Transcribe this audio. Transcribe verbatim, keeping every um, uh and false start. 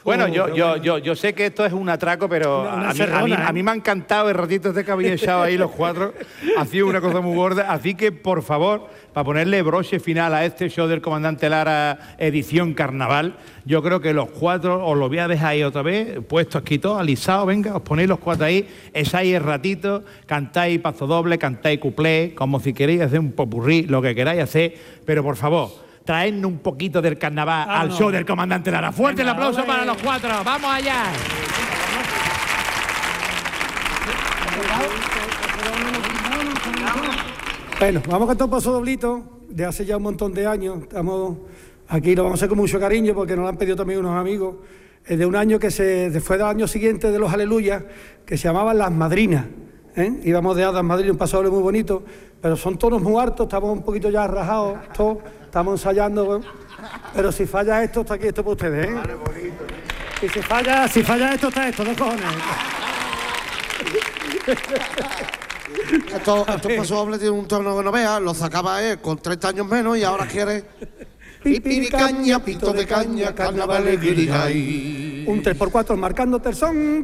Bueno, Oh, yo, qué yo, bueno. yo, yo sé que esto es un atraco, pero Una- una a, mí, serrona, a, mí, ¿eh? a mí me ha encantado el ratito este que había echado ahí los cuatro. Ha sido una cosa muy gorda. Así que, por favor, para ponerle broche final a este show del Comandante Lara, edición carnaval, yo creo que los cuatro os lo voy a dejar ahí otra vez, puesto aquí todo, alisado, venga, os ponéis los cuatro ahí, echáis el ratito, cantáis paso doble, cantáis cuplé, como si queréis hacer un popurrí, lo que queráis hacer, pero por favor, traednos un poquito del carnaval Ah, al no. show del Comandante Lara. Fuerte Venga, el aplauso ole. para los cuatro, vamos allá. Bueno, vamos a cantar un paso doblito de hace ya un montón de años. Estamos aquí, lo vamos a hacer con mucho cariño porque nos lo han pedido también unos amigos. Es de un año que se fue del año siguiente de los Aleluyas, que se llamaban Las Madrinas. ¿eh? Íbamos de hadas Madrid, un paso doble muy bonito, pero son tonos muy hartos, estamos un poquito ya rajados, todos, estamos ensayando. ¿eh? Pero si falla esto, está aquí esto para ustedes. ¿eh? Y si falla, si falla esto, está esto, no cojones. Esto, estos pasos dobles tienen un tono que no veas, lo sacaba él con treinta años menos y ahora quiere... Pipiricaña, pito de caña, carnaval de guirigay. Un tres por cuatro marcando terzón.